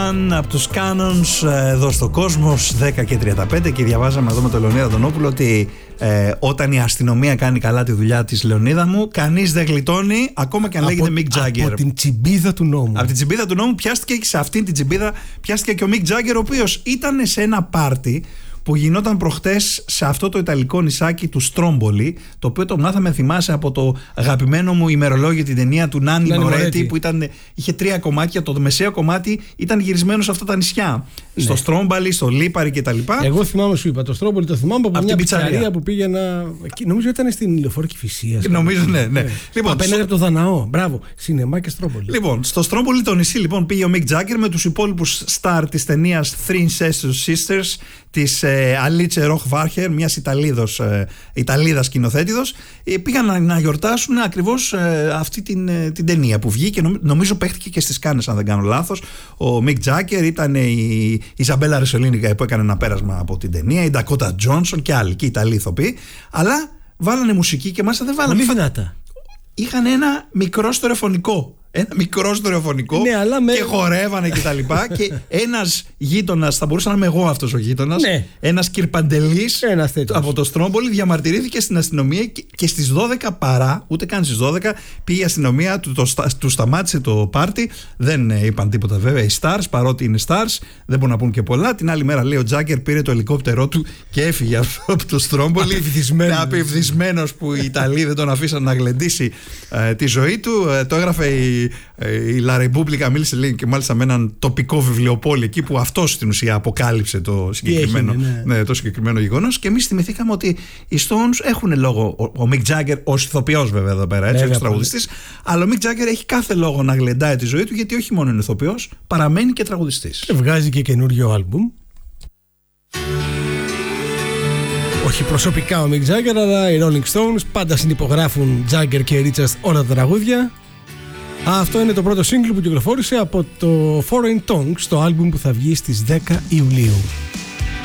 Woman από τους Cannons εδώ στο Κόσμος 10:35 και διαβάζαμε εδώ με τον Λεωνίδα Δονόπουλο ότι όταν η αστυνομία κάνει καλά τη δουλειά της, Λεωνίδα μου, κανείς δεν γλιτώνει, ακόμα και αν λέγεται Mick Jagger. Από την τσιμπίδα του νόμου. Από την τσιμπίδα του νόμου πιάστηκε και σε αυτήν την τσιμπίδα πιάστηκε και ο Mick Jagger, ο οποίος ήταν σε ένα πάρτι που γινόταν προχτές σε αυτό το ιταλικό νησάκι του Στρόμπολι, το οποίο το μάθαμε, θυμάσαι, από το αγαπημένο μου ημερολόγιο, την ταινία του Νάνι Μορέτη, που είχε 3 κομμάτια. Το μεσαίο κομμάτι ήταν γυρισμένο σε αυτά τα νησιά. Ναι. Στο Στρόμπολι, στο Λίπαρι κτλ. Εγώ θυμάμαι, σου είπα, το Στρόμπολι το θυμάμαι από μια πιτσαρία που πήγαινα. Νομίζω ήταν στην Λεωφόρο Κηφισίας. Νομίζω, ναι. Λοιπόν, απέναντι από το Δαναό. Μπράβο, σινεμά και Στρόμπολι. Λοιπόν, στο Στρόμπολι το νησί, λοιπόν, πήγε ο Mick Jagger με τους υπόλοιπους στάρ της ταινίας Three Sisters της Αλίτσε Ροχ Βάρχερ, μιας Ιταλίδας σκηνοθέτηδος. Πήγαν να γιορτάσουν ακριβώς αυτή την ταινία που βγήκε. Νομίζω παίχτηκε και στις Κάνες, αν δεν κάνω λάθος. Ο Mick Jagger, ήταν η Ιζαμπέλα Ρεσολίνη που έκανε ένα πέρασμα από την ταινία, η Ντακότα Τζόνσον και άλλοι και Ιταλοί ηθοποιοί. Αλλά βάλανε μουσική και μάλιστα δεν βάλανε. Πολύ δυνατά. Είχαν ένα μικρό στερεοφωνικό. Ναι, και χορεύανε και τα λοιπά. Και ένας γείτονας, θα μπορούσα να είμαι εγώ αυτός ο γείτονας, ναι. Ένας κυρπαντελής από το Στρόμπολι, διαμαρτυρήθηκε στην αστυνομία και στις 12 παρά, ούτε καν στις 12, πήγε η αστυνομία, του σταμάτησε το πάρτι. Δεν είπαν τίποτα βέβαια οι Stars, παρότι είναι Stars, δεν μπορούν να πούν και πολλά. Την άλλη μέρα, λέει, ο Τζάγκερ πήρε το ελικόπτερό του και έφυγε από το Στρόμπολι. Απευθυσμένος που οι Ιταλοί δεν τον αφήσαν να γλεντήσει τη ζωή του. Το έγραφε η La Repubblica, μίλησε λίγο και μάλιστα με έναν τοπικό βιβλιοπόλη εκεί που αυτός στην ουσία αποκάλυψε το συγκεκριμένο γεγονός. Και εμείς θυμηθήκαμε ότι οι Stones έχουν λόγο. Ο Mick Jagger, ως ηθοποιός βέβαια εδώ πέρα, έτσι, ως τραγουδιστής, αλλά ο Mick Jagger έχει κάθε λόγο να γλεντάει τη ζωή του, γιατί όχι μόνο είναι ηθοποιός, παραμένει και τραγουδιστής. Και βγάζει και καινούριο άλμπουμ. Όχι προσωπικά ο Mick Jagger, αλλά οι Rolling Stones πάντα συνυπογράφουν Jagger και Richards όλα τα τραγούδια. Αυτό είναι το πρώτο single που κυκλοφόρησε από το Foreign Tongues, το άλμπουμ που θα βγει στις 10 Ιουλίου.